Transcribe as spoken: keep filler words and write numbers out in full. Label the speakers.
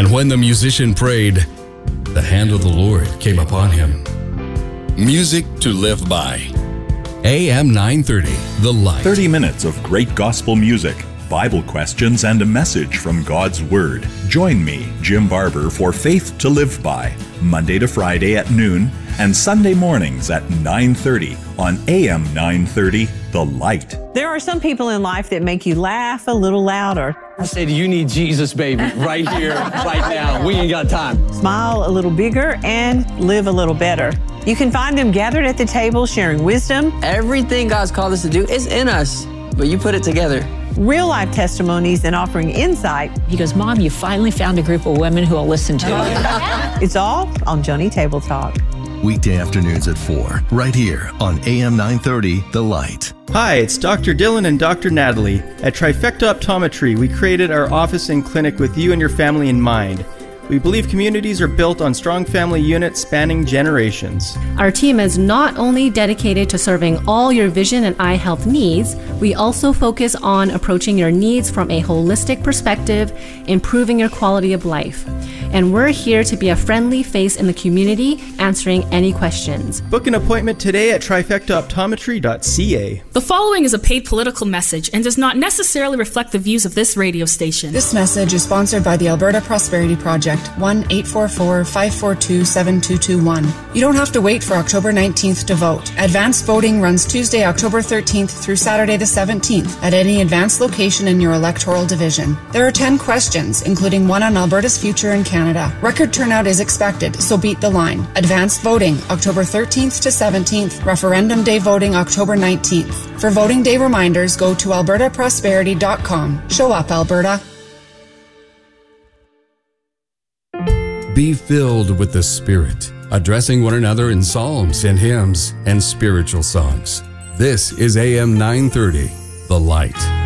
Speaker 1: And when the musician prayed, the hand of the Lord came upon him. Music to live by. A M nine thirty, The Light.
Speaker 2: thirty minutes of great gospel music, Bible questions, and a message from God's Word. Join me, Jim Barber, for Faith to Live By, Monday to Friday at noon and Sunday mornings at nine thirty on A M nine thirty, The Light.
Speaker 3: There are some people in life that make you laugh a little louder.
Speaker 4: I said, you need Jesus, baby, right here, right now. We ain't got time.
Speaker 3: Smile a little bigger and live a little better. You can find them gathered at the table sharing wisdom.
Speaker 5: Everything God's called us to do is in us, but you put it together.
Speaker 3: Real life testimonies and offering insight.
Speaker 6: He goes, Mom, you finally found a group of women who will listen to you.
Speaker 3: It's all on Johnny Table Talk.
Speaker 7: Weekday afternoons at four, right here on A M nine thirty, The Light.
Speaker 8: Hi, it's Doctor Dylan and Doctor Natalie. At Trifecta Optometry, we created our office and clinic with you and your family in mind. We believe communities are built on strong family units spanning generations.
Speaker 9: Our team is not only dedicated to serving all your vision and eye health needs, we also focus on approaching your needs from a holistic perspective, improving your quality of life. And we're here to be a friendly face in the community, answering any questions.
Speaker 8: Book an appointment today at trifecta optometry dot c a.
Speaker 10: The following is a paid political message and does not necessarily reflect the views of this radio station.
Speaker 11: This message is sponsored by the Alberta Prosperity Project, one eight four four, five four two, seven two two one. You don't have to wait for October nineteenth to vote. Advanced voting runs Tuesday, October thirteenth through Saturday the seventeenth at any advanced location in your electoral division. There are ten questions, including one on Alberta's future in Canada. Record turnout is expected, so beat the line. Advanced voting, October thirteenth to seventeenth. Referendum day voting, October nineteenth. For voting day reminders, go to alberta prosperity dot com. Show up, Alberta.
Speaker 1: Be filled with the Spirit, addressing one another in psalms and hymns and spiritual songs. This is A M nine thirty, The Light.